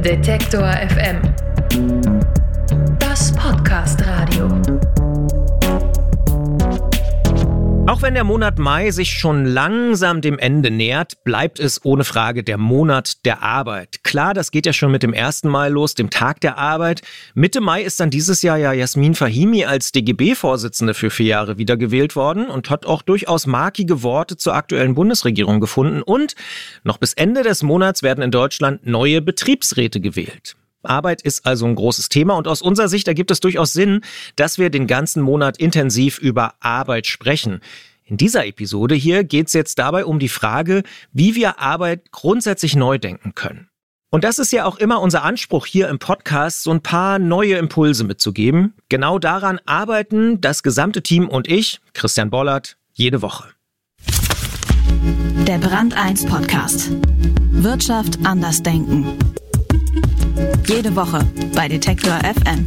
Detektor FM. Das Podcast-Radio. Auch wenn der Monat Mai sich schon langsam dem Ende nähert, bleibt es ohne Frage der Monat der Arbeit. Klar, das geht ja schon mit dem 1. Mai los, dem Tag der Arbeit. Mitte Mai ist dann dieses Jahr ja Jasmin Fahimi als DGB-Vorsitzende für 4 Jahre wiedergewählt worden und hat auch durchaus markige Worte zur aktuellen Bundesregierung gefunden. Und noch bis Ende des Monats werden in Deutschland neue Betriebsräte gewählt. Arbeit ist also ein großes Thema und aus unserer Sicht ergibt es durchaus Sinn, dass wir den ganzen Monat intensiv über Arbeit sprechen. In dieser Episode hier geht es jetzt dabei um die Frage, wie wir Arbeit grundsätzlich neu denken können. Und das ist ja auch immer unser Anspruch hier im Podcast, so ein paar neue Impulse mitzugeben. Genau daran arbeiten das gesamte Team und ich, Christian Bollert, jede Woche. Der Brand 1 Podcast. Wirtschaft anders denken. Jede Woche bei Detektor FM.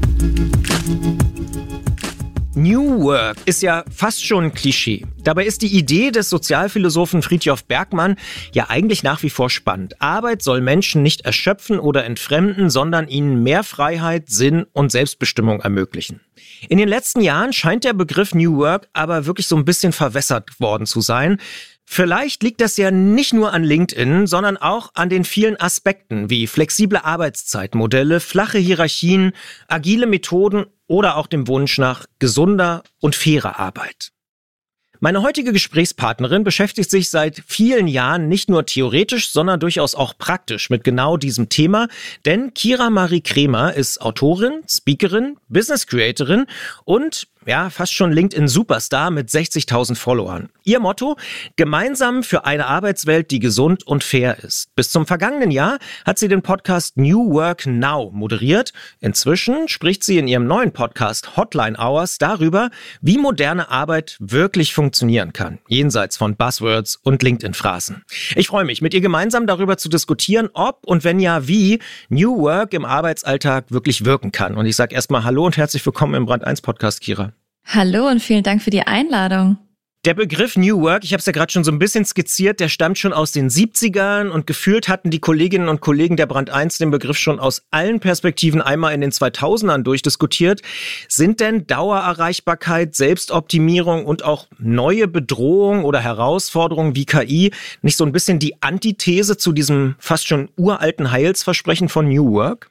New Work ist ja fast schon ein Klischee. Dabei ist die Idee des Sozialphilosophen Frithjof Bergmann ja eigentlich nach wie vor spannend. Arbeit soll Menschen nicht erschöpfen oder entfremden, sondern ihnen mehr Freiheit, Sinn und Selbstbestimmung ermöglichen. In den letzten Jahren scheint der Begriff New Work aber wirklich so ein bisschen verwässert worden zu sein. Vielleicht liegt das ja nicht nur an LinkedIn, sondern auch an den vielen Aspekten wie flexible Arbeitszeitmodelle, flache Hierarchien, agile Methoden oder auch dem Wunsch nach gesunder und fairer Arbeit. Meine heutige Gesprächspartnerin beschäftigt sich seit vielen Jahren nicht nur theoretisch, sondern durchaus auch praktisch mit genau diesem Thema, denn Kira Marie Kremer ist Autorin, Speakerin, Business Creatorin und fast schon LinkedIn-Superstar mit 60.000 Followern. Ihr Motto: gemeinsam für eine Arbeitswelt, die gesund und fair ist. Bis zum vergangenen Jahr hat sie den Podcast New Work Now moderiert. Inzwischen spricht sie in ihrem neuen Podcast Hotline Hours darüber, wie moderne Arbeit wirklich funktionieren kann, jenseits von Buzzwords und LinkedIn-Phrasen. Ich freue mich, mit ihr gemeinsam darüber zu diskutieren, ob und wenn ja, wie New Work im Arbeitsalltag wirklich wirken kann. Und ich sage erstmal Hallo und herzlich willkommen im Brand 1 Podcast, Kira. Hallo und vielen Dank für die Einladung. Der Begriff New Work, ich habe es ja gerade schon so ein bisschen skizziert, der stammt schon aus den 70ern und gefühlt hatten die Kolleginnen und Kollegen der Brand 1 den Begriff schon aus allen Perspektiven einmal in den 2000ern durchdiskutiert. Sind denn Dauererreichbarkeit, Selbstoptimierung und auch neue Bedrohungen oder Herausforderungen wie KI nicht so ein bisschen die Antithese zu diesem fast schon uralten Heilsversprechen von New Work?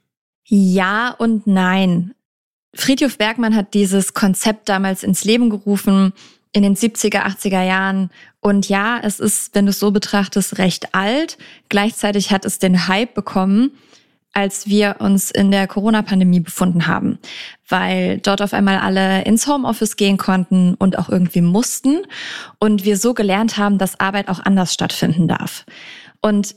Ja und nein. Frithjof Bergmann hat dieses Konzept damals ins Leben gerufen, in den 70er, 80er Jahren. Und ja, es ist, wenn du es so betrachtest, recht alt. Gleichzeitig hat es den Hype bekommen, als wir uns in der Corona-Pandemie befunden haben, weil dort auf einmal alle ins Homeoffice gehen konnten und auch irgendwie mussten und wir so gelernt haben, dass Arbeit auch anders stattfinden darf. Und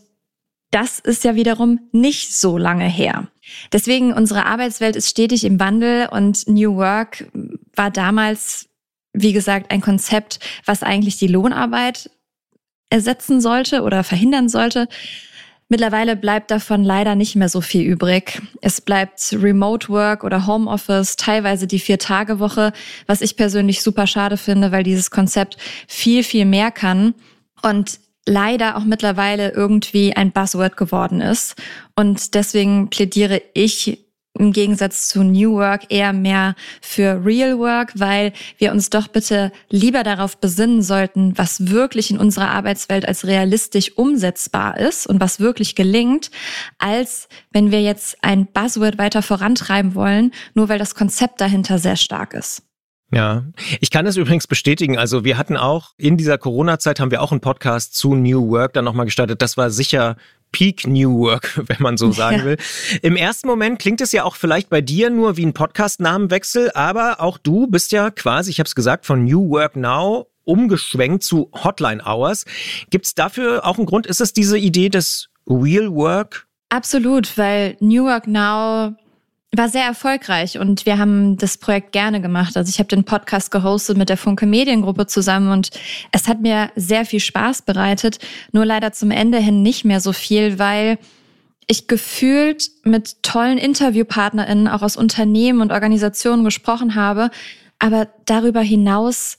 das ist ja wiederum nicht so lange her. Deswegen, unsere Arbeitswelt ist stetig im Wandel und New Work war damals, wie gesagt, ein Konzept, was eigentlich die Lohnarbeit ersetzen sollte oder verhindern sollte. Mittlerweile bleibt davon leider nicht mehr so viel übrig. Es bleibt Remote Work oder Homeoffice, teilweise die 4-Tage-Woche, was ich persönlich super schade finde, weil dieses Konzept viel, viel mehr kann und leider auch mittlerweile irgendwie ein Buzzword geworden ist. Und deswegen plädiere ich im Gegensatz zu New Work eher mehr für Real Work, weil wir uns doch bitte lieber darauf besinnen sollten, was wirklich in unserer Arbeitswelt als realistisch umsetzbar ist und was wirklich gelingt, als wenn wir jetzt ein Buzzword weiter vorantreiben wollen, nur weil das Konzept dahinter sehr stark ist. Ja, ich kann das übrigens bestätigen. Also wir hatten auch in dieser Corona-Zeit haben wir auch einen Podcast zu New Work dann nochmal gestartet. Das war sicher Peak New Work, wenn man so sagen will. Im ersten Moment klingt es ja auch vielleicht bei dir nur wie ein Podcast-Namenwechsel, aber auch du bist ja quasi, ich habe es gesagt, von New Work Now umgeschwenkt zu Hotline Hours. Gibt es dafür auch einen Grund? Ist es diese Idee des Real Work? Absolut, weil New Work Now war sehr erfolgreich und wir haben das Projekt gerne gemacht. Also ich habe den Podcast gehostet mit der Funke Mediengruppe zusammen und es hat mir sehr viel Spaß bereitet, nur leider zum Ende hin nicht mehr so viel, weil ich gefühlt mit tollen InterviewpartnerInnen auch aus Unternehmen und Organisationen gesprochen habe, aber darüber hinaus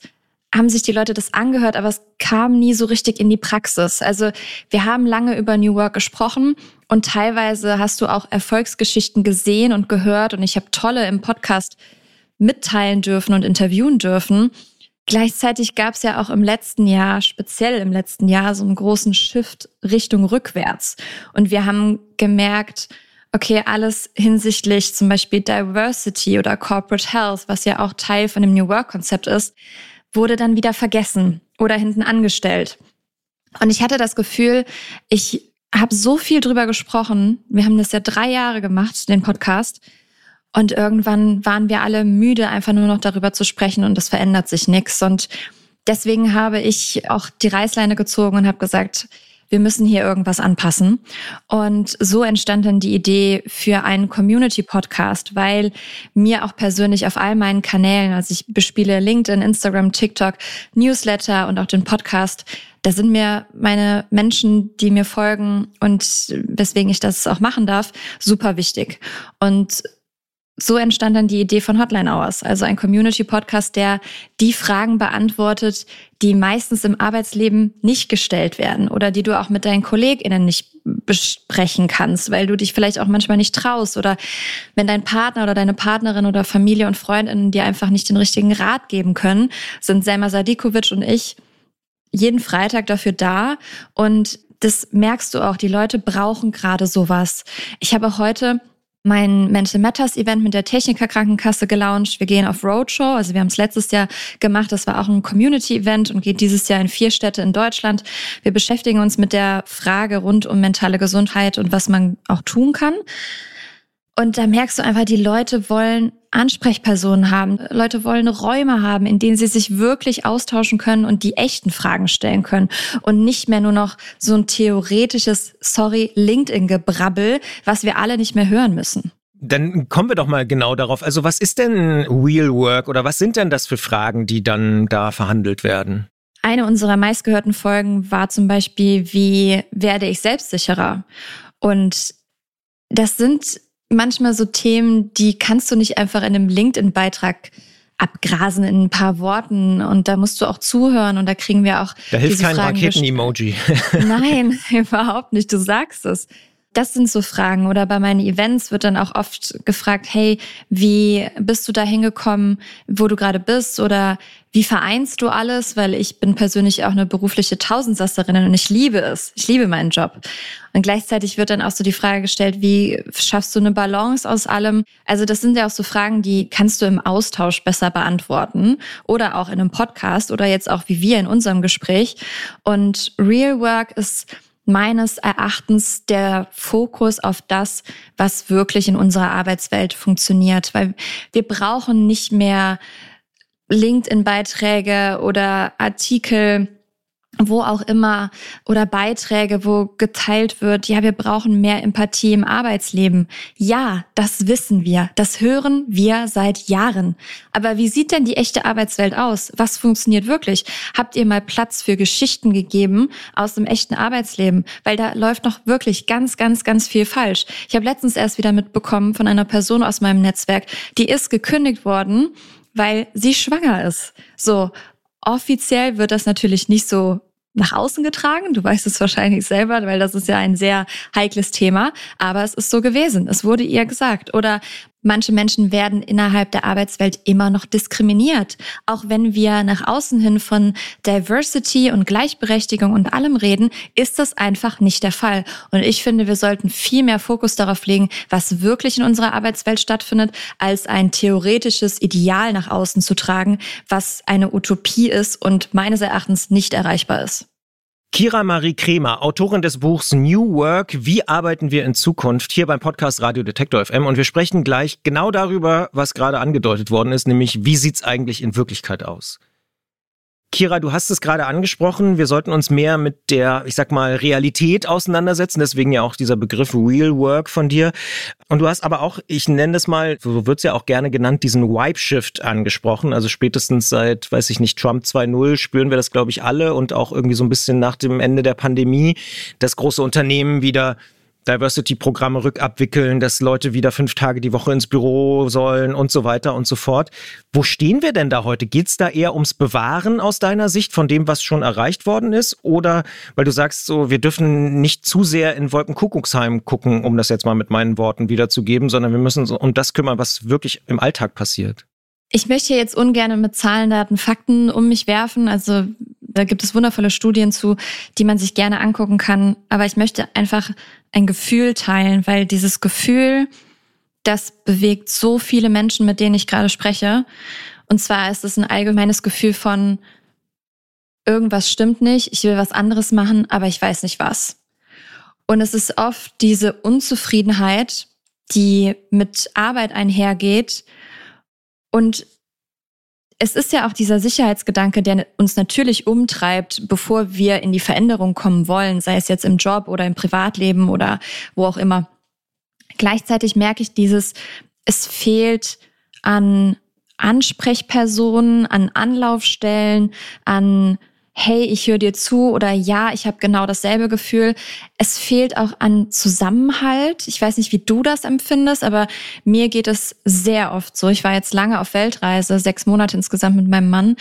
haben sich die Leute das angehört, aber es kam nie so richtig in die Praxis. Also wir haben lange über New Work gesprochen und teilweise hast du auch Erfolgsgeschichten gesehen und gehört und ich habe tolle im Podcast mitteilen dürfen und interviewen dürfen. Gleichzeitig gab es ja auch speziell im letzten Jahr, so einen großen Shift Richtung rückwärts. Und wir haben gemerkt, okay, alles hinsichtlich zum Beispiel Diversity oder Corporate Health, was ja auch Teil von dem New Work-Konzept ist, wurde dann wieder vergessen oder hinten angestellt. Und ich hatte das Gefühl, ich habe so viel drüber gesprochen. Wir haben das ja 3 Jahre gemacht, den Podcast. Und irgendwann waren wir alle müde, einfach nur noch darüber zu sprechen und es verändert sich nichts. Und deswegen habe ich auch die Reißleine gezogen und habe gesagt, wir müssen hier irgendwas anpassen. Und so entstand dann die Idee für einen Community-Podcast, weil mir auch persönlich auf all meinen Kanälen, also ich bespiele LinkedIn, Instagram, TikTok, Newsletter und auch den Podcast, da sind mir meine Menschen, die mir folgen und weswegen ich das auch machen darf, super wichtig. Und so entstand dann die Idee von Hotline Hours, also ein Community-Podcast, der die Fragen beantwortet, die meistens im Arbeitsleben nicht gestellt werden oder die du auch mit deinen KollegInnen nicht besprechen kannst, weil du dich vielleicht auch manchmal nicht traust oder wenn dein Partner oder deine Partnerin oder Familie und FreundInnen dir einfach nicht den richtigen Rat geben können, sind Selma Sadikovic und ich jeden Freitag dafür da und das merkst du auch, die Leute brauchen gerade sowas. Ich habe auch heute mein Mental Matters Event mit der Techniker Krankenkasse gelauncht. Wir gehen auf Roadshow, also wir haben es letztes Jahr gemacht, das war auch ein Community-Event und geht dieses Jahr in 4 Städte in Deutschland. Wir beschäftigen uns mit der Frage rund um mentale Gesundheit und was man auch tun kann. Und da merkst du einfach, die Leute wollen Ansprechpersonen haben. Leute wollen Räume haben, in denen sie sich wirklich austauschen können und die echten Fragen stellen können. Und nicht mehr nur noch so ein theoretisches, LinkedIn-Gebrabbel, was wir alle nicht mehr hören müssen. Dann kommen wir doch mal genau darauf. Also was ist denn Real Work oder was sind denn das für Fragen, die dann da verhandelt werden? Eine unserer meistgehörten Folgen war zum Beispiel, wie werde ich selbstsicherer? Und das sind manchmal so Themen, die kannst du nicht einfach in einem LinkedIn-Beitrag abgrasen in ein paar Worten und da musst du auch zuhören und da kriegen wir auch da hilft diese kein Fragen Raketen-Emoji. Nein, überhaupt nicht, du sagst es. Das sind so Fragen. Oder bei meinen Events wird dann auch oft gefragt, hey, wie bist du da hingekommen, wo du gerade bist? Oder wie vereinst du alles? Weil ich bin persönlich auch eine berufliche Tausendsasserin und ich liebe es. Ich liebe meinen Job. Und gleichzeitig wird dann auch so die Frage gestellt, wie schaffst du eine Balance aus allem? Also das sind ja auch so Fragen, die kannst du im Austausch besser beantworten oder auch in einem Podcast oder jetzt auch wie wir in unserem Gespräch. Und Real Work ist meines Erachtens der Fokus auf das, was wirklich in unserer Arbeitswelt funktioniert. Weil wir brauchen nicht mehr LinkedIn-Beiträge oder Artikel, wo auch immer, oder Beiträge, wo geteilt wird, ja, wir brauchen mehr Empathie im Arbeitsleben. Ja, das wissen wir. Das hören wir seit Jahren. Aber wie sieht denn die echte Arbeitswelt aus? Was funktioniert wirklich? Habt ihr mal Platz für Geschichten gegeben aus dem echten Arbeitsleben? Weil da läuft noch wirklich ganz, ganz, ganz viel falsch. Ich habe letztens erst wieder mitbekommen von einer Person aus meinem Netzwerk, die ist gekündigt worden, weil sie schwanger ist. So, offiziell wird das natürlich nicht so nach außen getragen. Du weißt es wahrscheinlich selber, weil das ist ja ein sehr heikles Thema. Aber es ist so gewesen. Es wurde ihr gesagt. Oder manche Menschen werden innerhalb der Arbeitswelt immer noch diskriminiert. Auch wenn wir nach außen hin von Diversity und Gleichberechtigung und allem reden, ist das einfach nicht der Fall. Und ich finde, wir sollten viel mehr Fokus darauf legen, was wirklich in unserer Arbeitswelt stattfindet, als ein theoretisches Ideal nach außen zu tragen, was eine Utopie ist und meines Erachtens nicht erreichbar ist. Kira Marie Kremer, Autorin des Buchs New Work, wie arbeiten wir in Zukunft, hier beim Podcast Radio Detektor FM. Und wir sprechen gleich genau darüber, was gerade angedeutet worden ist, nämlich wie sieht's eigentlich in Wirklichkeit aus? Kira, du hast es gerade angesprochen, wir sollten uns mehr mit der, ich sag mal, Realität auseinandersetzen, deswegen ja auch dieser Begriff Real Work von dir. Und du hast aber auch, ich nenne es mal, so wird's ja auch gerne genannt, diesen Vibe-Shift angesprochen. Also spätestens seit, weiß ich nicht, Trump 2.0 spüren wir das, glaube ich, alle und auch irgendwie so ein bisschen nach dem Ende der Pandemie, dass große Unternehmen wieder Diversity-Programme rückabwickeln, dass Leute wieder 5 Tage die Woche ins Büro sollen und so weiter und so fort. Wo stehen wir denn da heute? Geht's da eher ums Bewahren aus deiner Sicht von dem, was schon erreicht worden ist? Oder, weil du sagst so, wir dürfen nicht zu sehr in Wolkenkuckucksheim gucken, um das jetzt mal mit meinen Worten wiederzugeben, sondern wir müssen uns um das kümmern, was wirklich im Alltag passiert. Ich möchte jetzt ungern mit Zahlen, Daten, Fakten um mich werfen. Also da gibt es wundervolle Studien zu, die man sich gerne angucken kann. Aber ich möchte einfach ein Gefühl teilen, weil dieses Gefühl, das bewegt so viele Menschen, mit denen ich gerade spreche. Und zwar ist es ein allgemeines Gefühl von, irgendwas stimmt nicht, ich will was anderes machen, aber ich weiß nicht was. Und es ist oft diese Unzufriedenheit, die mit Arbeit einhergeht. Und es ist ja auch dieser Sicherheitsgedanke, der uns natürlich umtreibt, bevor wir in die Veränderung kommen wollen, sei es jetzt im Job oder im Privatleben oder wo auch immer. Gleichzeitig merke ich es fehlt an Ansprechpersonen, an Anlaufstellen, an hey, ich höre dir zu oder ja, ich habe genau dasselbe Gefühl. Es fehlt auch an Zusammenhalt. Ich weiß nicht, wie du das empfindest, aber mir geht es sehr oft so. Ich war jetzt lange auf Weltreise, 6 Monate insgesamt mit meinem Mann.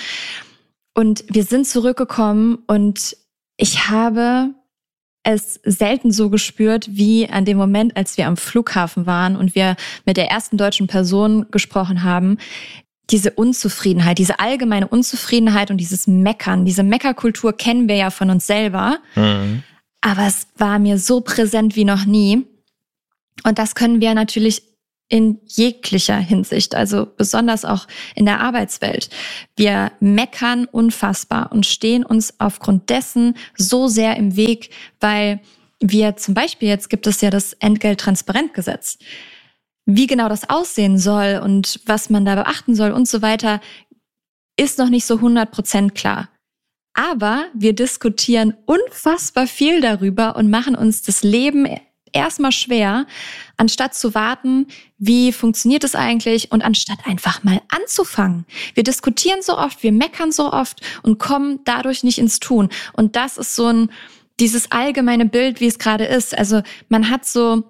Und wir sind zurückgekommen und ich habe es selten so gespürt wie an dem Moment, als wir am Flughafen waren und wir mit der ersten deutschen Person gesprochen haben. Diese Unzufriedenheit, diese allgemeine Unzufriedenheit und dieses Meckern, diese Meckerkultur kennen wir ja von uns selber. Mhm. Aber es war mir so präsent wie noch nie. Und das können wir natürlich in jeglicher Hinsicht, also besonders auch in der Arbeitswelt. Wir meckern unfassbar und stehen uns aufgrund dessen so sehr im Weg, weil wir zum Beispiel, jetzt gibt es ja das Entgelttransparentgesetz. Wie genau das aussehen soll und was man da beachten soll und so weiter, ist noch nicht so 100% klar. Aber wir diskutieren unfassbar viel darüber und machen uns das Leben erstmal schwer, anstatt zu warten, wie funktioniert es eigentlich und anstatt einfach mal anzufangen. Wir diskutieren so oft, wir meckern so oft und kommen dadurch nicht ins Tun. Und das ist so dieses allgemeine Bild, wie es gerade ist. Also man hat so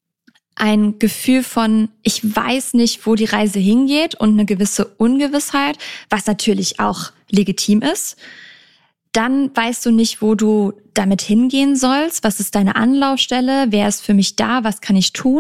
ein Gefühl von, ich weiß nicht, wo die Reise hingeht und eine gewisse Ungewissheit, was natürlich auch legitim ist. Dann weißt du nicht, wo du damit hingehen sollst. Was ist deine Anlaufstelle? Wer ist für mich da? Was kann ich tun?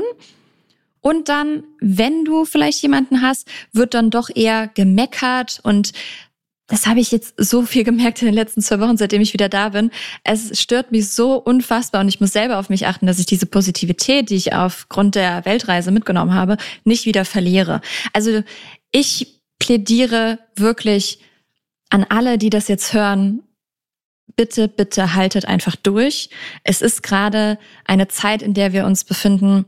Und dann, wenn du vielleicht jemanden hast, wird dann doch eher gemeckert. Und das habe ich jetzt so viel gemerkt in den letzten 2 Wochen, seitdem ich wieder da bin. Es stört mich so unfassbar und ich muss selber auf mich achten, dass ich diese Positivität, die ich aufgrund der Weltreise mitgenommen habe, nicht wieder verliere. Also ich plädiere wirklich an alle, die das jetzt hören, bitte, bitte haltet einfach durch. Es ist gerade eine Zeit, in der wir uns befinden,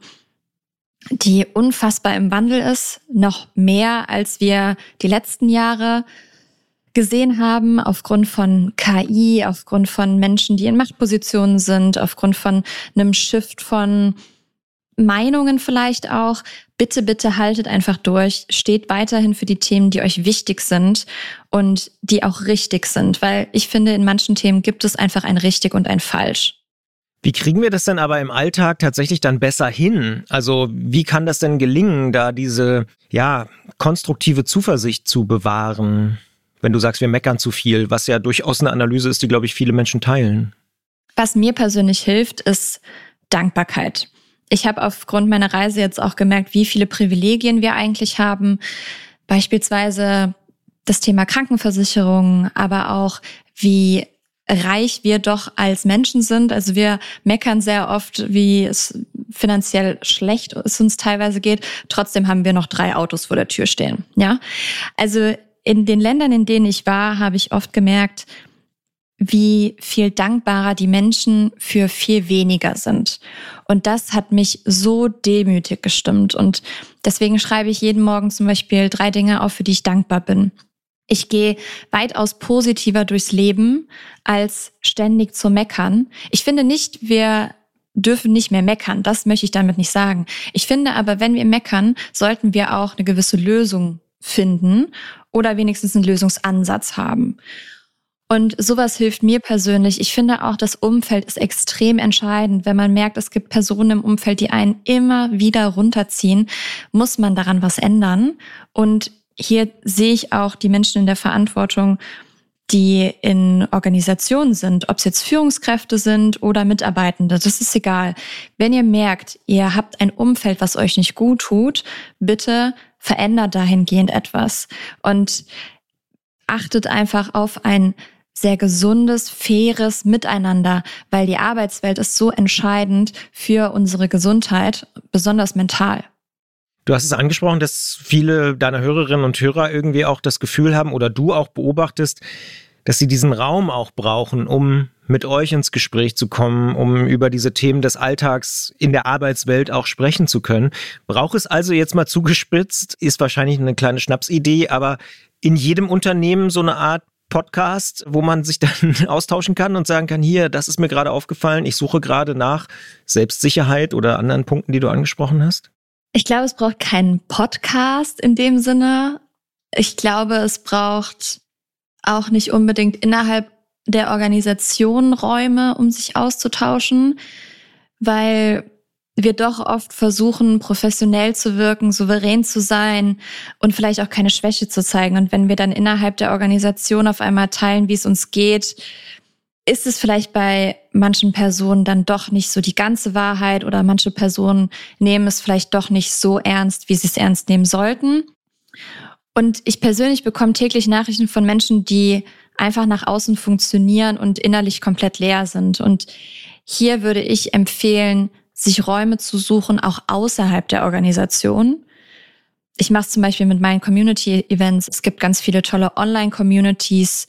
die unfassbar im Wandel ist, noch mehr als wir die letzten Jahre gesehen haben, aufgrund von KI, aufgrund von Menschen, die in Machtpositionen sind, aufgrund von einem Shift von Meinungen vielleicht auch. Bitte, bitte haltet einfach durch, steht weiterhin für die Themen, die euch wichtig sind und die auch richtig sind, weil ich finde, in manchen Themen gibt es einfach ein richtig und ein falsch. Wie kriegen wir das denn aber im Alltag tatsächlich dann besser hin? Also wie kann das denn gelingen, da diese konstruktive Zuversicht zu bewahren? Wenn du sagst, wir meckern zu viel, was ja durchaus eine Analyse ist, die, glaube ich, viele Menschen teilen. Was mir persönlich hilft, ist Dankbarkeit. Ich habe aufgrund meiner Reise jetzt auch gemerkt, wie viele Privilegien wir eigentlich haben. Beispielsweise das Thema Krankenversicherung, aber auch wie reich wir doch als Menschen sind. Also wir meckern sehr oft, wie es finanziell schlecht es uns teilweise geht. Trotzdem haben wir noch 3 Autos vor der Tür stehen. Ja, also in den Ländern, in denen ich war, habe ich oft gemerkt, wie viel dankbarer die Menschen für viel weniger sind. Und das hat mich so demütig gestimmt. Und deswegen schreibe ich jeden Morgen zum Beispiel 3 Dinge auf, für die ich dankbar bin. Ich gehe weitaus positiver durchs Leben, als ständig zu meckern. Ich finde nicht, wir dürfen nicht mehr meckern. Das möchte ich damit nicht sagen. Ich finde aber, wenn wir meckern, sollten wir auch eine gewisse Lösung finden oder wenigstens einen Lösungsansatz haben. Und sowas hilft mir persönlich. Ich finde auch, das Umfeld ist extrem entscheidend. Wenn man merkt, es gibt Personen im Umfeld, die einen immer wieder runterziehen, muss man daran was ändern. Und hier sehe ich auch die Menschen in der Verantwortung, die in Organisationen sind, ob es jetzt Führungskräfte sind oder Mitarbeitende, das ist egal. Wenn ihr merkt, ihr habt ein Umfeld, was euch nicht gut tut, bitte verändert dahingehend etwas und achtet einfach auf ein sehr gesundes, faires Miteinander, weil die Arbeitswelt ist so entscheidend für unsere Gesundheit, besonders mental. Du hast es angesprochen, dass viele deiner Hörerinnen und Hörer irgendwie auch das Gefühl haben oder du auch beobachtest, dass sie diesen Raum auch brauchen, um mit euch ins Gespräch zu kommen, um über diese Themen des Alltags in der Arbeitswelt auch sprechen zu können. Braucht es also jetzt mal zugespitzt, ist wahrscheinlich eine kleine Schnapsidee, aber in jedem Unternehmen so eine Art Podcast, wo man sich dann austauschen kann und sagen kann, hier, das ist mir gerade aufgefallen, ich suche gerade nach Selbstsicherheit oder anderen Punkten, die du angesprochen hast? Ich glaube, es braucht keinen Podcast in dem Sinne. Ich glaube, es braucht auch nicht unbedingt innerhalb der Organisation Räume, um sich auszutauschen, weil wir doch oft versuchen, professionell zu wirken, souverän zu sein und vielleicht auch keine Schwäche zu zeigen. Und wenn wir dann innerhalb der Organisation auf einmal teilen, wie es uns geht, ist es vielleicht bei manchen Personen dann doch nicht so die ganze Wahrheit oder manche Personen nehmen es vielleicht doch nicht so ernst, wie sie es ernst nehmen sollten. Und ich persönlich bekomme täglich Nachrichten von Menschen, die einfach nach außen funktionieren und innerlich komplett leer sind. Und hier würde ich empfehlen, sich Räume zu suchen, auch außerhalb der Organisation. Ich mache es zum Beispiel mit meinen Community-Events. Es gibt ganz viele tolle Online-Communities.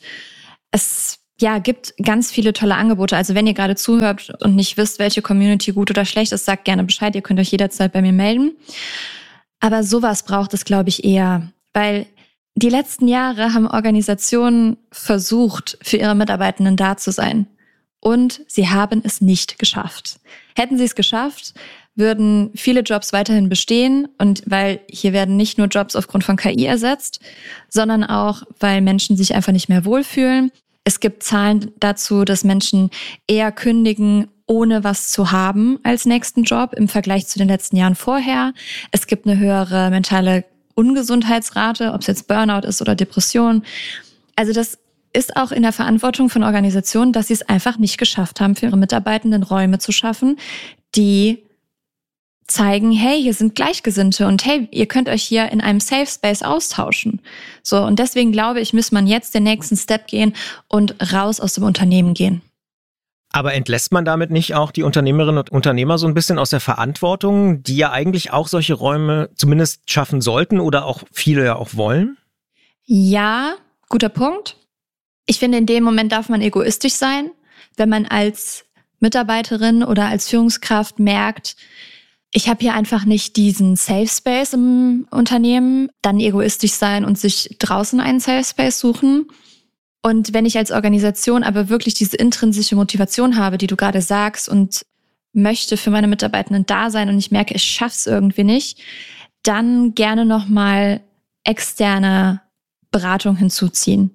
Es gibt ganz viele tolle Angebote. Also wenn ihr gerade zuhört und nicht wisst, welche Community gut oder schlecht ist, sagt gerne Bescheid. Ihr könnt euch jederzeit bei mir melden. Aber sowas braucht es, glaube ich, eher. Weil die letzten Jahre haben Organisationen versucht, für ihre Mitarbeitenden da zu sein. Und sie haben es nicht geschafft. Hätten sie es geschafft, würden viele Jobs weiterhin bestehen. Und weil hier werden nicht nur Jobs aufgrund von KI ersetzt, sondern auch, weil Menschen sich einfach nicht mehr wohlfühlen. Es gibt Zahlen dazu, dass Menschen eher kündigen, ohne was zu haben als nächsten Job im Vergleich zu den letzten Jahren vorher. Es gibt eine höhere mentale Ungesundheitsrate, ob es jetzt Burnout ist oder Depression. Also das ist auch in der Verantwortung von Organisationen, dass sie es einfach nicht geschafft haben, für ihre Mitarbeitenden Räume zu schaffen, die zeigen, hey, hier sind Gleichgesinnte und hey, ihr könnt euch hier in einem Safe Space austauschen. So, und deswegen glaube ich, muss man jetzt den nächsten Step gehen und raus aus dem Unternehmen gehen. Aber entlässt man damit nicht auch die Unternehmerinnen und Unternehmer so ein bisschen aus der Verantwortung, die ja eigentlich auch solche Räume zumindest schaffen sollten oder auch viele ja auch wollen? Ja, guter Punkt. Ich finde, in dem Moment darf man egoistisch sein, wenn man als Mitarbeiterin oder als Führungskraft merkt, ich habe hier einfach nicht diesen Safe Space im Unternehmen, dann egoistisch sein und sich draußen einen Safe Space suchen. Und wenn ich als Organisation aber wirklich diese intrinsische Motivation habe, die du gerade sagst und möchte für meine Mitarbeitenden da sein und ich merke, ich schaff's irgendwie nicht, dann gerne nochmal externe Beratung hinzuziehen.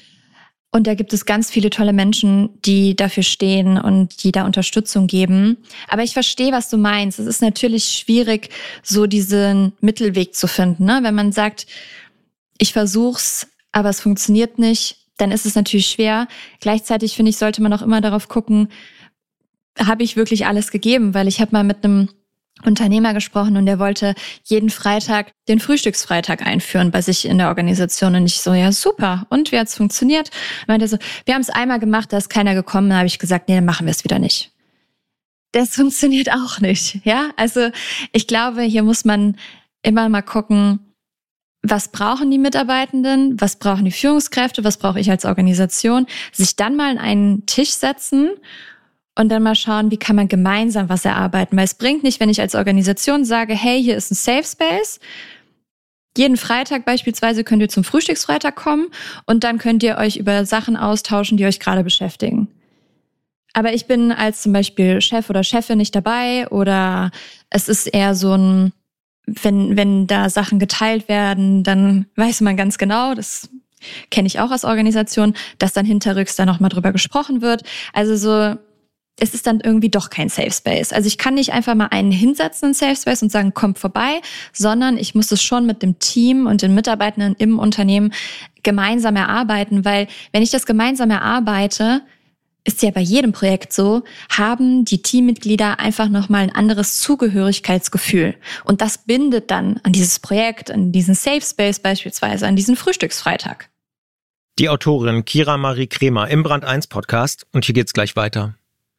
Und da gibt es ganz viele tolle Menschen, die dafür stehen und die da Unterstützung geben. Aber ich verstehe, was du meinst. Es ist natürlich schwierig, so diesen Mittelweg zu finden, ne? Wenn man sagt, ich versuch's, aber es funktioniert nicht, dann ist es natürlich schwer. Gleichzeitig, finde ich, sollte man auch immer darauf gucken, habe ich wirklich alles gegeben? Weil ich habe mal mit einem Unternehmer gesprochen und der wollte jeden Freitag den Frühstücksfreitag einführen bei sich in der Organisation. Und ich so, ja super. Und wie hat's funktioniert? Und meinte so, wir haben es einmal gemacht, da ist keiner gekommen. Da habe ich gesagt, nee, dann machen wir es wieder nicht. Das funktioniert auch nicht. Ja, also ich glaube, hier muss man immer mal gucken, was brauchen die Mitarbeitenden, was brauchen die Führungskräfte, was brauche ich als Organisation, sich dann mal an einen Tisch setzen und dann mal schauen, wie kann man gemeinsam was erarbeiten. Weil es bringt nicht, wenn ich als Organisation sage, hey, hier ist ein Safe Space. Jeden Freitag beispielsweise könnt ihr zum Frühstücksfreitag kommen und dann könnt ihr euch über Sachen austauschen, die euch gerade beschäftigen. Aber ich bin als zum Beispiel Chef oder Chefin nicht dabei oder es ist eher so ein, wenn da Sachen geteilt werden, dann weiß man ganz genau, das kenne ich auch aus Organisationen, dass dann hinterrücks da nochmal drüber gesprochen wird. Also so, es ist dann irgendwie doch kein Safe Space. Also ich kann nicht einfach mal einen hinsetzen in Safe Space und sagen, kommt vorbei, sondern ich muss es schon mit dem Team und den Mitarbeitenden im Unternehmen gemeinsam erarbeiten, weil wenn ich das gemeinsam erarbeite, ist ja bei jedem Projekt so, haben die Teammitglieder einfach nochmal ein anderes Zugehörigkeitsgefühl. Und das bindet dann an dieses Projekt, an diesen Safe Space beispielsweise, an diesen Frühstücksfreitag. Die Autorin Kira Marie Kremer im Brand 1 Podcast und hier geht's gleich weiter.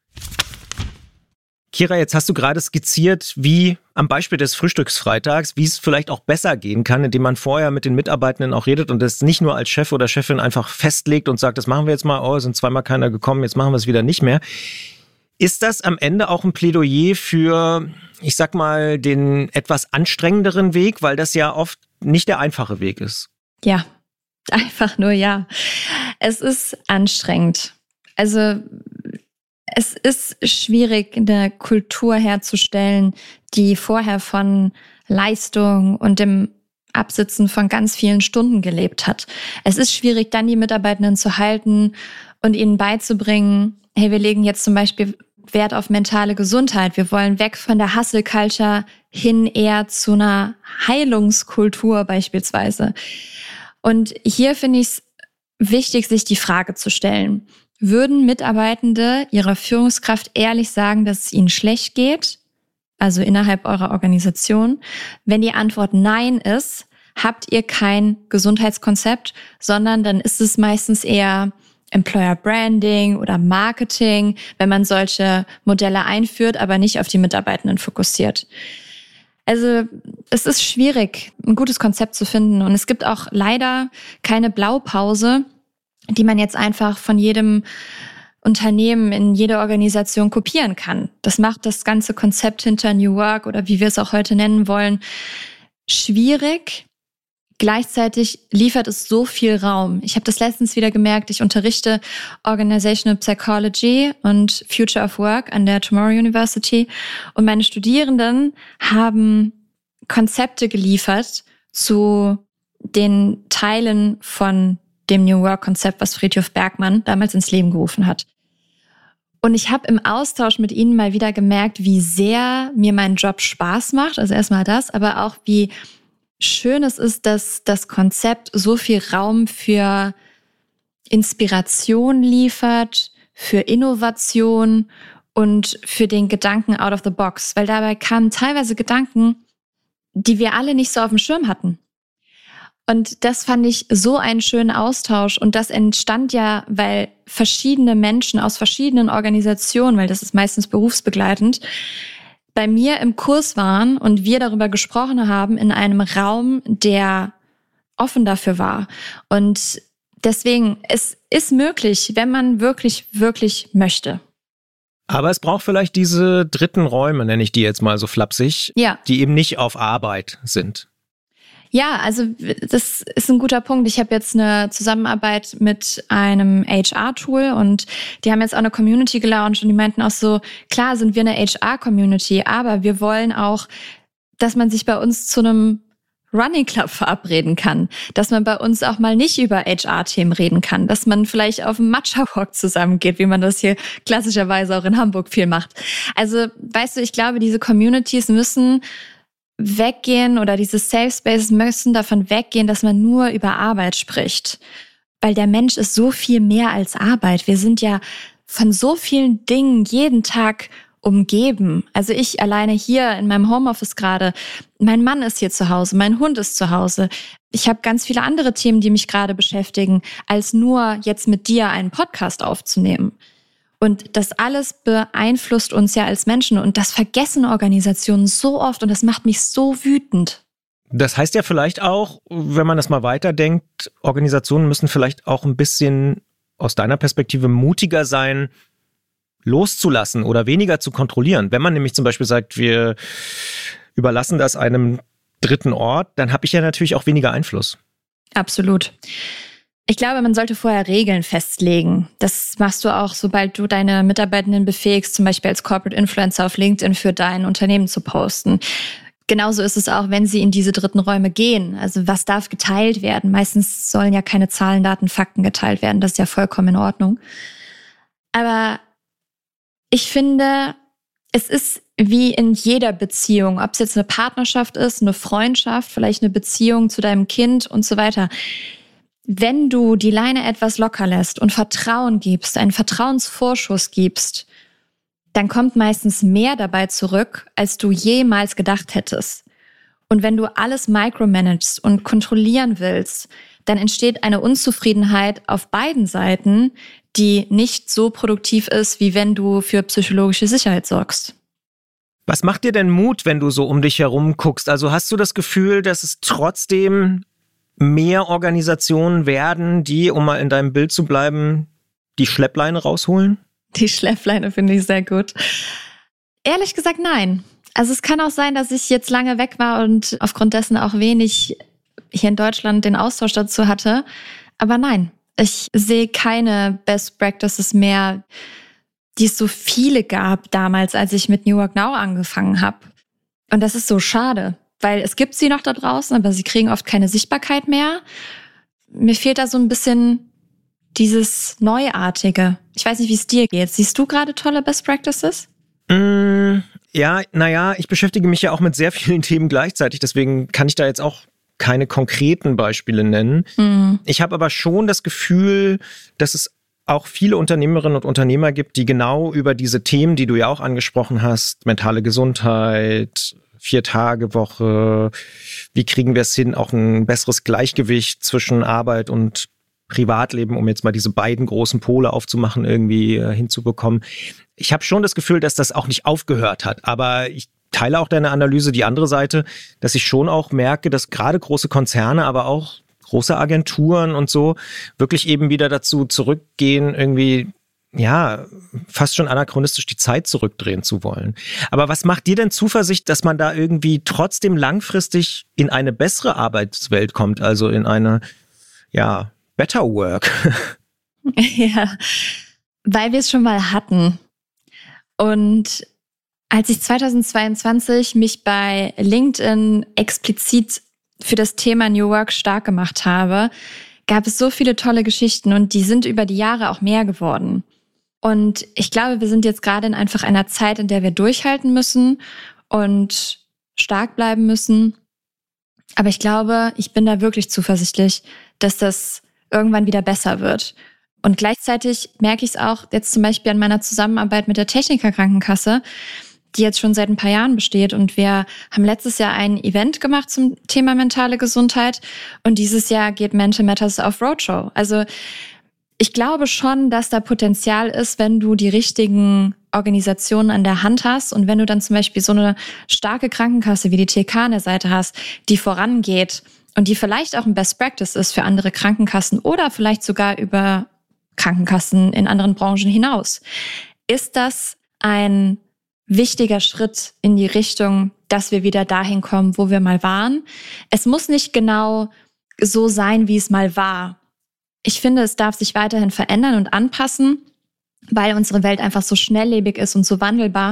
Kira, jetzt hast du gerade skizziert, wie am Beispiel des Frühstücksfreitags, wie es vielleicht auch besser gehen kann, indem man vorher mit den Mitarbeitenden auch redet und das nicht nur als Chef oder Chefin einfach festlegt und sagt, das machen wir jetzt mal, oh, sind zweimal keiner gekommen, jetzt machen wir es wieder nicht mehr. Ist das am Ende auch ein Plädoyer für, ich sag mal, den etwas anstrengenderen Weg, weil das ja oft nicht der einfache Weg ist? Ja, einfach nur ja. Es ist anstrengend. Also es ist schwierig, eine Kultur herzustellen, die vorher von Leistung und dem Absitzen von ganz vielen Stunden gelebt hat. Es ist schwierig, dann die Mitarbeitenden zu halten und ihnen beizubringen, hey, wir legen jetzt zum Beispiel Wert auf mentale Gesundheit. Wir wollen weg von der Hustle-Culture hin eher zu einer Heilungskultur beispielsweise. Und hier finde ich es wichtig, sich die Frage zu stellen: Würden Mitarbeitende ihrer Führungskraft ehrlich sagen, dass es ihnen schlecht geht, also innerhalb eurer Organisation? Wenn die Antwort Nein ist, habt ihr kein Gesundheitskonzept, sondern dann ist es meistens eher Employer Branding oder Marketing, wenn man solche Modelle einführt, aber nicht auf die Mitarbeitenden fokussiert. Also es ist schwierig, ein gutes Konzept zu finden. Und es gibt auch leider keine Blaupause, die man jetzt einfach von jedem Unternehmen in jede Organisation kopieren kann. Das macht das ganze Konzept hinter New Work oder wie wir es auch heute nennen wollen, schwierig. Gleichzeitig liefert es so viel Raum. Ich habe das letztens wieder gemerkt. Ich unterrichte Organizational Psychology und Future of Work an der Tomorrow University. Und meine Studierenden haben Konzepte geliefert zu den Teilen von dem New Work-Konzept, was Frithjof Bergmann damals ins Leben gerufen hat. Und ich habe im Austausch mit ihnen mal wieder gemerkt, wie sehr mir mein Job Spaß macht. Also erstmal das, aber auch wie schön es ist, dass das Konzept so viel Raum für Inspiration liefert, für Innovation und für den Gedanken out of the box. Weil dabei kamen teilweise Gedanken, die wir alle nicht so auf dem Schirm hatten. Und das fand ich so einen schönen Austausch. Und das entstand ja, weil verschiedene Menschen aus verschiedenen Organisationen, weil das ist meistens berufsbegleitend, bei mir im Kurs waren und wir darüber gesprochen haben in einem Raum, der offen dafür war. Und deswegen, es ist möglich, wenn man wirklich, wirklich möchte. Aber es braucht vielleicht diese dritten Räume, nenne ich die jetzt mal so flapsig, ja, die eben nicht auf Arbeit sind. Ja, also das ist ein guter Punkt. Ich habe jetzt eine Zusammenarbeit mit einem HR-Tool und die haben jetzt auch eine Community gelauncht und die meinten auch so, klar sind wir eine HR-Community, aber wir wollen auch, dass man sich bei uns zu einem Running Club verabreden kann, dass man bei uns auch mal nicht über HR-Themen reden kann, dass man vielleicht auf einen Matcha-Walk zusammengeht, wie man das hier klassischerweise auch in Hamburg viel macht. Also, weißt du, ich glaube, diese Communities müssen weggehen oder diese Safe Spaces müssen davon weggehen, dass man nur über Arbeit spricht. Weil der Mensch ist so viel mehr als Arbeit. Wir sind ja von so vielen Dingen jeden Tag umgeben. Also ich alleine hier in meinem Homeoffice gerade, mein Mann ist hier zu Hause, mein Hund ist zu Hause. Ich habe ganz viele andere Themen, die mich gerade beschäftigen, als nur jetzt mit dir einen Podcast aufzunehmen. Und das alles beeinflusst uns ja als Menschen und das vergessen Organisationen so oft und das macht mich so wütend. Das heißt ja vielleicht auch, wenn man das mal weiterdenkt, Organisationen müssen vielleicht auch ein bisschen aus deiner Perspektive mutiger sein, loszulassen oder weniger zu kontrollieren. Wenn man nämlich zum Beispiel sagt, wir überlassen das einem dritten Ort, dann habe ich ja natürlich auch weniger Einfluss. Absolut. Ich glaube, man sollte vorher Regeln festlegen. Das machst du auch, sobald du deine Mitarbeitenden befähigst, zum Beispiel als Corporate Influencer auf LinkedIn für dein Unternehmen zu posten. genauso ist es auch, wenn sie in diese dritten Räume gehen. Also was darf geteilt werden? Meistens sollen ja keine Zahlen, Daten, Fakten geteilt werden. Das ist ja vollkommen in Ordnung. Aber ich finde, es ist wie in jeder Beziehung, ob es jetzt eine Partnerschaft ist, eine Freundschaft, vielleicht eine Beziehung zu deinem Kind und so weiter. Wenn du die Leine etwas locker lässt und Vertrauen gibst, einen Vertrauensvorschuss gibst, dann kommt meistens mehr dabei zurück, als du jemals gedacht hättest. Und wenn du alles micromanagst und kontrollieren willst, dann entsteht eine Unzufriedenheit auf beiden Seiten, die nicht so produktiv ist, wie wenn du für psychologische Sicherheit sorgst. Was macht dir denn Mut, wenn du so um dich herum guckst? Also hast du das Gefühl, dass es trotzdem mehr Organisationen werden, die, um mal in deinem Bild zu bleiben, die Schleppleine rausholen? Die Schleppleine finde ich sehr gut. Ehrlich gesagt, nein. Also es kann auch sein, dass ich jetzt lange weg war und aufgrund dessen auch wenig hier in Deutschland den Austausch dazu hatte. Aber nein, ich sehe keine Best Practices mehr, die es so viele gab damals, als ich mit New Work Now angefangen habe. Und das ist so schade, weil es gibt sie noch da draußen, aber sie kriegen oft keine Sichtbarkeit mehr. Mir fehlt da so ein bisschen dieses Neuartige. Ich weiß nicht, wie es dir geht. Siehst du gerade tolle Best Practices? Ja, ich beschäftige mich ja auch mit sehr vielen Themen gleichzeitig, deswegen kann ich da jetzt auch keine konkreten Beispiele nennen. Ich habe aber schon das Gefühl, dass es auch viele Unternehmerinnen und Unternehmer gibt, die genau über diese Themen, die du ja auch angesprochen hast, mentale Gesundheit, 4-Tage-Woche, wie kriegen wir es hin, auch ein besseres Gleichgewicht zwischen Arbeit und Privatleben, um jetzt mal diese beiden großen Pole aufzumachen, irgendwie hinzubekommen. Ich habe schon das Gefühl, dass das auch nicht aufgehört hat, aber ich teile auch deine Analyse, die andere Seite, dass ich schon auch merke, dass gerade große Konzerne, aber auch große Agenturen und so wirklich eben wieder dazu zurückgehen, irgendwie, ja, fast schon anachronistisch die Zeit zurückdrehen zu wollen. Aber was macht dir denn Zuversicht, dass man da irgendwie trotzdem langfristig in eine bessere Arbeitswelt kommt, also in eine, ja, Better Work? Ja, weil wir es schon mal hatten. Und als ich 2022 mich bei LinkedIn explizit für das Thema New Work stark gemacht habe, gab es so viele tolle Geschichten und die sind über die Jahre auch mehr geworden. Und ich glaube, wir sind jetzt gerade in einfach einer Zeit, in der wir durchhalten müssen und stark bleiben müssen. Aber ich glaube, ich bin da wirklich zuversichtlich, dass das irgendwann wieder besser wird. Und gleichzeitig merke ich es auch jetzt zum Beispiel an meiner Zusammenarbeit mit der Techniker Krankenkasse, die jetzt schon seit ein paar Jahren besteht. Und wir haben letztes Jahr ein Event gemacht zum Thema mentale Gesundheit. Und dieses Jahr geht Mental Matters auf Roadshow. Also ich glaube schon, dass da Potenzial ist, wenn du die richtigen Organisationen an der Hand hast. Und wenn du dann zum Beispiel so eine starke Krankenkasse wie die TK an der Seite hast, die vorangeht und die vielleicht auch ein Best Practice ist für andere Krankenkassen oder vielleicht sogar über Krankenkassen in anderen Branchen hinaus, ist das ein wichtiger Schritt in die Richtung, dass wir wieder dahin kommen, wo wir mal waren. Es muss nicht genau so sein, wie es mal war. Ich finde, es darf sich weiterhin verändern und anpassen, weil unsere Welt einfach so schnelllebig ist und so wandelbar.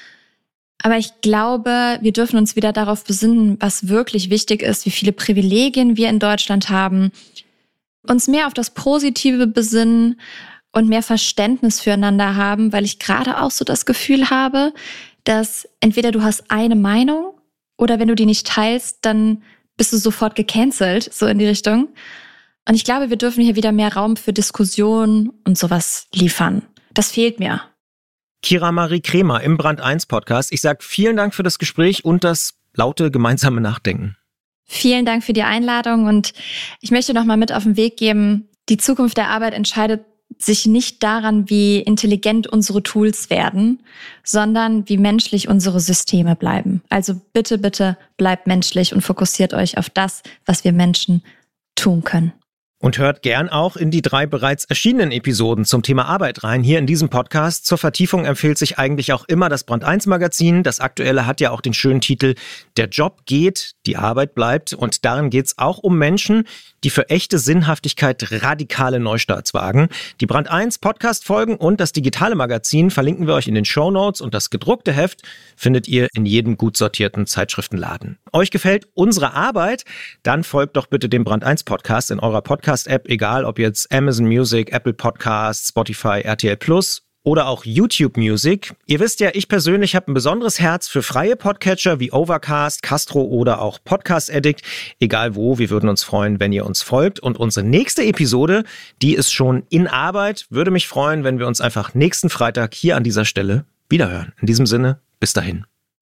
Aber ich glaube, wir dürfen uns wieder darauf besinnen, was wirklich wichtig ist, wie viele Privilegien wir in Deutschland haben, uns mehr auf das Positive besinnen und mehr Verständnis füreinander haben, weil ich gerade auch so das Gefühl habe, dass entweder du hast eine Meinung oder wenn du die nicht teilst, dann bist du sofort gecancelt, so in die Richtung. Und ich glaube, wir dürfen hier wieder mehr Raum für Diskussion und sowas liefern. Das fehlt mir. Kira Marie Kremer im Brand 1 Podcast. Ich sage vielen Dank für das Gespräch und das laute gemeinsame Nachdenken. Vielen Dank für die Einladung und ich möchte noch mal mit auf den Weg geben, die Zukunft der Arbeit entscheidet sich nicht daran, wie intelligent unsere Tools werden, sondern wie menschlich unsere Systeme bleiben. Also bitte, bitte bleibt menschlich und fokussiert euch auf das, was wir Menschen tun können. Und hört gern auch in die 3 bereits erschienenen Episoden zum Thema Arbeit rein, hier in diesem Podcast. Zur Vertiefung empfiehlt sich eigentlich auch immer das Brand 1 Magazin. Das aktuelle hat ja auch den schönen Titel Der Job geht, die Arbeit bleibt. Und darin geht es auch um Menschen, die für echte Sinnhaftigkeit radikale Neustarts wagen. Die Brand 1 Podcast-Folgen und das digitale Magazin verlinken wir euch in den Shownotes und das gedruckte Heft findet ihr in jedem gut sortierten Zeitschriftenladen. Euch gefällt unsere Arbeit? Dann folgt doch bitte dem Brand 1 Podcast in eurer Podcast-App, egal ob jetzt Amazon Music, Apple Podcasts, Spotify, RTL Plus oder auch YouTube Music. Ihr wisst ja, ich persönlich habe ein besonderes Herz für freie Podcatcher wie Overcast, Castro oder auch Podcast Addict. Egal wo, wir würden uns freuen, wenn ihr uns folgt. Und unsere nächste Episode, die ist schon in Arbeit. Würde mich freuen, wenn wir uns einfach nächsten Freitag hier an dieser Stelle wiederhören. In diesem Sinne, bis dahin.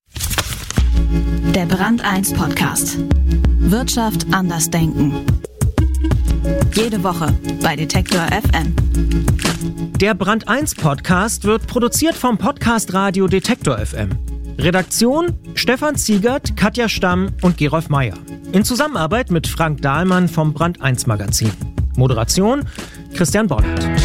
Der Brand 1 Podcast. Wirtschaft anders denken. Jede Woche bei Detektor FM. Der Brand 1 Podcast wird produziert vom Podcast Radio Detektor FM. Redaktion Stefan Ziegert, Katja Stamm und Gerolf Meyer. In Zusammenarbeit mit Frank Dahlmann vom Brand 1 Magazin. Moderation Christian Bollert.